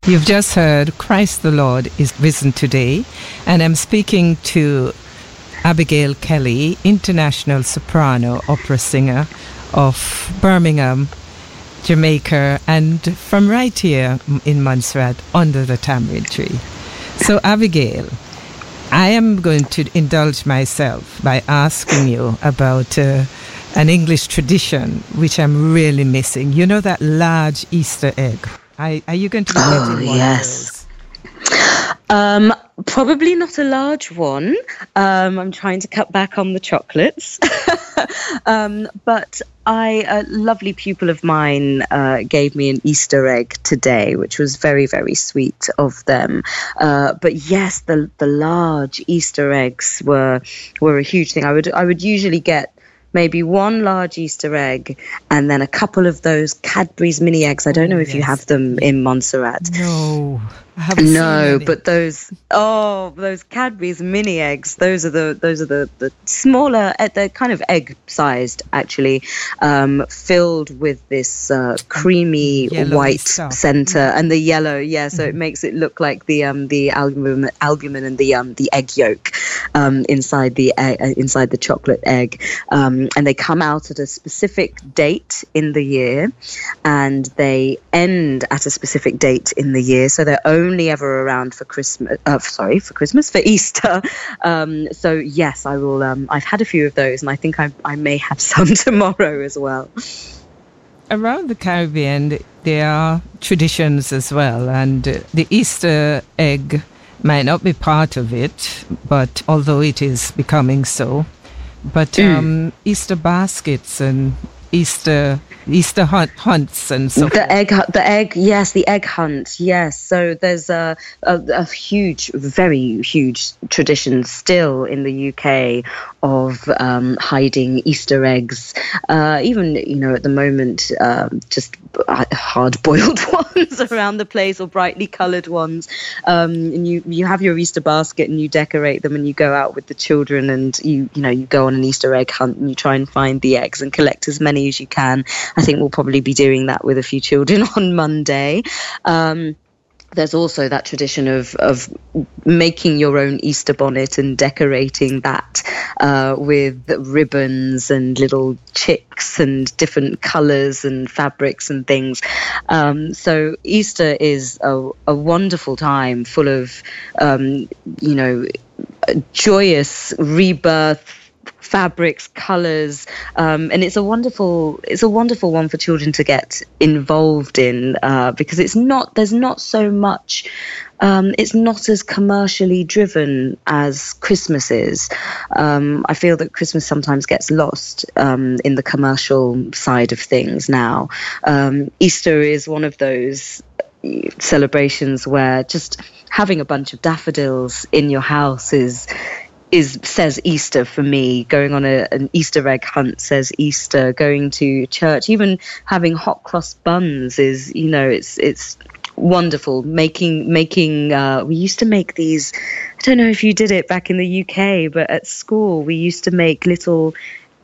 You've just heard Christ the Lord is Risen Today, and I'm speaking to Abigail Kelly, international soprano opera singer of Birmingham, Jamaica, and from right here in Montserrat under the tamarind tree. So Abigail, I am going to indulge myself by asking you about an English tradition which I'm really missing. You know that large Easter egg? Are you going to be getting one yes. of those? Probably not a large one. I'm trying to cut back on the chocolates. But a lovely pupil of mine gave me an Easter egg today, which was very, very sweet of them. But yes, the large Easter eggs were a huge thing. I would usually get maybe one large Easter egg and then a couple of those Cadbury's mini eggs. I don't know if you have them in Montserrat. No, I haven't seen any. But those Cadbury's mini eggs, those are the smaller, they're kind of egg-sized actually, filled with this creamy Yellow white stuff. center and the yellow, so it makes it look like the albumin and the egg yolk inside the chocolate egg. And they come out at a specific date in the year, and they end at a specific date in the year. So they're only ever around for Christmas. For Easter. So yes, I will. I've had a few of those, and I think I may have some tomorrow as well. Around the Caribbean, there are traditions as well, and the Easter egg might not be part of it, but although it is becoming so. But Easter baskets and Easter hunts and so forth. The egg hunt. Yes. So there's a huge, very huge tradition still in the UK of hiding Easter eggs. Even at the moment, just hard-boiled ones around the place or brightly coloured ones. And you have your Easter basket and you decorate them and you go out with the children and you go on an Easter egg hunt and you try and find the eggs and collect as many as you can. I think we'll probably be doing that with a few children on Monday. There's also that tradition of making your own Easter bonnet and decorating that with ribbons and little chicks and different colours and fabrics and things. So Easter is a wonderful time full of, joyous rebirth, fabrics, colours, and it's a wonderful one for children to get involved in because there's not so much. It's not as commercially driven as Christmas is. I feel that Christmas sometimes gets lost in the commercial side of things now. Easter is one of those celebrations where just having a bunch of daffodils in your house says Easter for me. Going on an Easter egg hunt says Easter. Going to church, even having hot cross buns is, it's wonderful. Making we used to make these, I don't know if you did it back in the UK, but at school we used to make little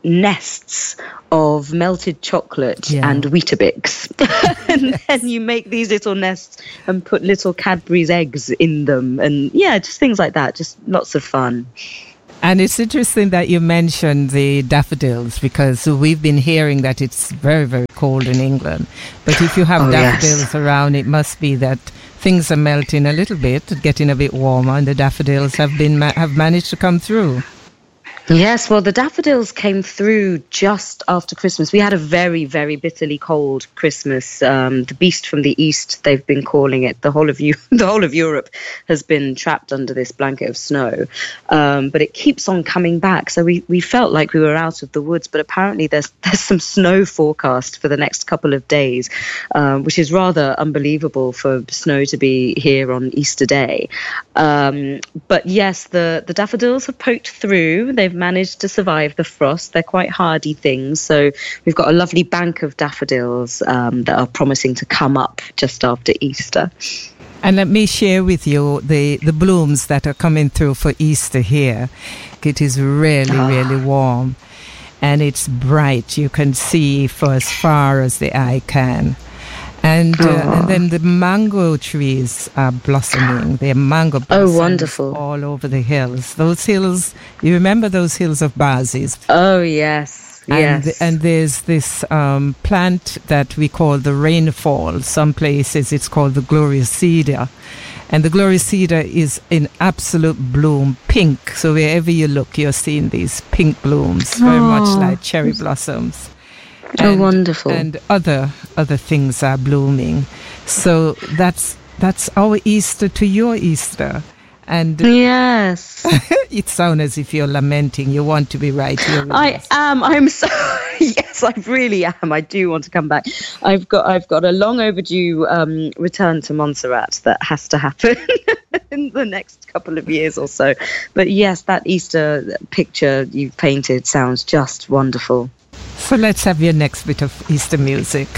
nests of melted chocolate and Weetabix. And then you make these little nests and put little Cadbury's eggs in them. And just things like that. Just lots of fun. And it's interesting that you mentioned the daffodils because we've been hearing that it's very, very cold in England. But if you have daffodils around, it must be that things are melting a little bit, getting a bit warmer, and the daffodils have managed to come through. Yes, well, the daffodils came through just after Christmas. We had a very, very bitterly cold Christmas. The beast from the east, they've been calling it. The whole of Europe has been trapped under this blanket of snow. But it keeps on coming back. So we felt like we were out of the woods. But apparently there's some snow forecast for the next couple of days, which is rather unbelievable for snow to be here on Easter Day. But yes, the daffodils have poked through. They've managed to survive the frost. They're quite hardy things. So we've got a lovely bank of daffodils that are promising to come up just after Easter. And let me share with you the blooms that are coming through for Easter here. It is really, really warm. And it's bright. You can see for as far as the eye can. and then the mango trees are blossoming. There are mango blossoms wonderful. all over the hills. Those hills, you remember those hills of Bazis? Oh, yes. And there's this plant that we call the rainfall. Some places it's called the glorious cedar. And the glorious cedar is in absolute bloom, pink. So wherever you look, you're seeing these pink blooms, very much like cherry blossoms. Wonderful. And other things are blooming. So that's our Easter to your Easter. And yes, it sounds as if you're lamenting. You want to be right here with us. Am. I'm so yes, I really am. I do want to come back. I've got a long overdue return to Montserrat that has to happen in the next couple of years or so. But yes, that Easter picture you've painted sounds just wonderful. So let's have your next bit of Easter music.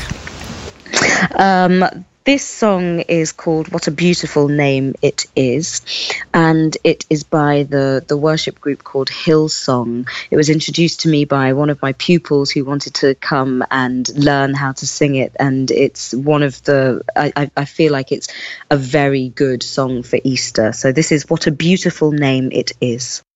This song is called What a Beautiful Name It Is, and it is by the worship group called Hillsong. It was introduced to me by one of my pupils who wanted to come and learn how to sing it, and it's one of the, I feel like it's a very good song for Easter. So this is What a Beautiful Name It Is.